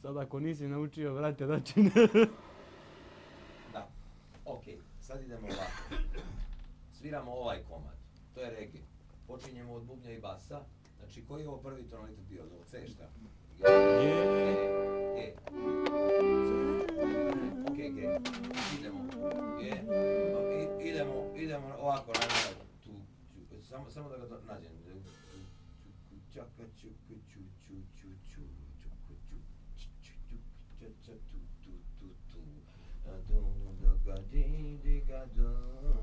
Sad ako nisi naučio, vrate račun. Da, ok, sad idemo ovako. Sviramo ovaj komad, to je reggae. Počinjemo od bubnja i basa. Znači, koji je ovo prvi tonalitet bio? Ovo C šta? G. Ok, G. Idemo. G. Idemo ovako, tu. Samo da ga nađem. Čaka, čuku, ču, ču, ču, ču, čuku, ču, ču, ču, ča, ča, tu, tu, tu, tu. Du, da, ga, di, ga, du.